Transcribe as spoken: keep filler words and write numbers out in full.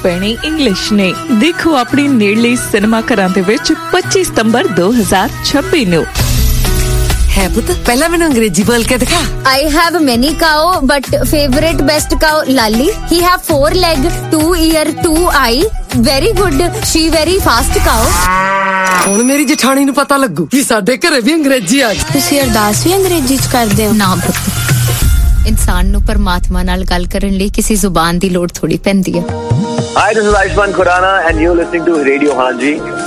ਪੈਣੇ ਇੰਗਲਿਸ਼ ਨੇ। ਦੇਖੋ ਆਪਣੀ ਨੇੜਲੇ ਸਿਨੇਮਾ ਘਰਾਂ ਦੇ ਵਿੱਚ ਪੱਚੀ ਸਤੰਬਰ ਦੋ ਹਜ਼ਾਰ ਛੱਬੀ ਨੂੰ। ਹੈ ਪੁੱਤ ਪਹਿਲਾਂ ਮੈਨੂੰ ਅੰਗਰੇਜ਼ੀ ਬੋਲ ਕੇ ਦਿਖਾ। I have many cow but favorite best cow Lali. He have four leg, two ear, two eye. Very good. She very fast cow. ਹੁਣ ਮੇਰੀ ਜਠਾਣੀ ਨੂੰ ਪਤਾ ਲੱਗੂ ਕਿ ਸਾਡੇ ਘਰੇ ਵੀ ਅੰਗਰੇਜ਼ੀ ਆ ਗਈ। ਤੁਸੀਂ ਅਰਦਾਸ ਵੀ ਅੰਗਰੇਜ਼ੀ ਚ ਕਰਦੇ ਹੋ? ਨਾ ਪੁੱਤ, ਇਨਸਾਨ ਨੂੰ ਪਰਮਾਤਮਾ ਨਾਲ ਗੱਲ ਕਰਨ ਲਈ ਕਿਸੇ ਜ਼ੁਬਾਨ ਦੀ ਲੋੜ ਥੋੜੀ ਪੈਂਦੀ ਹੈ। Hi, this is Ayushmann Khurrana and you're listening to Radio Hanji.